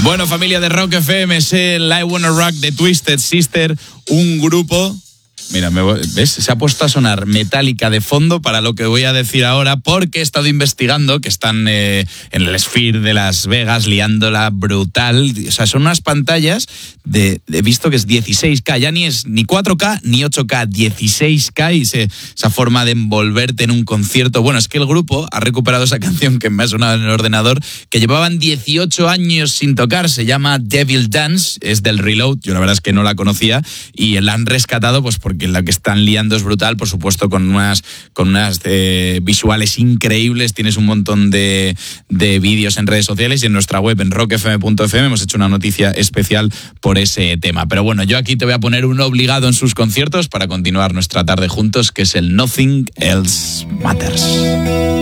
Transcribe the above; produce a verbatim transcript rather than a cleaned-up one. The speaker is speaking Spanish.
Bueno, familia de Rock F M, es el I Wanna Rock de Twisted Sister, un grupo... Mira, me voy, ¿ves? Se ha puesto a sonar Metallica de fondo para lo que voy a decir ahora, porque he estado investigando que están eh, en el Sphere de Las Vegas liándola brutal. O sea, son unas pantallas de, he visto que es dieciséis K, ya ni es ni cuatro K ni ocho K, dieciséis K, y se, esa forma de envolverte en un concierto. Bueno, es que el grupo ha recuperado esa canción que me ha sonado en el ordenador, que llevaban dieciocho años sin tocar, se llama Devil Dance, es del Reload, yo la verdad es que no la conocía, y la han rescatado pues porque la que están liando es brutal, por supuesto, con unas, con unas eh, visuales increíbles. Tienes un montón de, de vídeos en redes sociales y en nuestra web, en rock f m punto f m, hemos hecho una noticia especial por ese tema. Pero bueno, yo aquí te voy a poner un obligado en sus conciertos para continuar nuestra tarde juntos, que es el Nothing Else Matters.